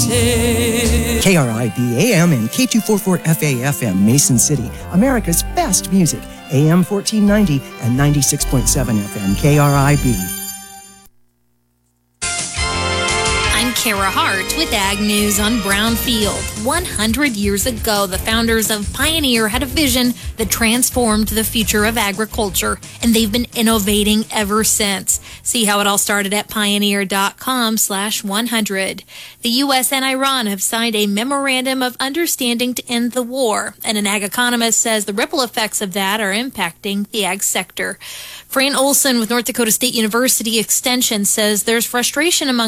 KRIB AM and K244FA FM, Mason City, America's best music, AM 1490 and 96.7 FM, KRIB. Kara Hart with Ag News on Brownfield. 100 years ago, the founders of Pioneer had a vision that transformed the future of agriculture, and they've been innovating ever since. See how it all started at pioneer.com/100. The U.S. and Iran have signed a memorandum of understanding to end the war, and an ag economist says the ripple effects of that are impacting the ag sector. Fran Olson with North Dakota State University Extension says there's frustration among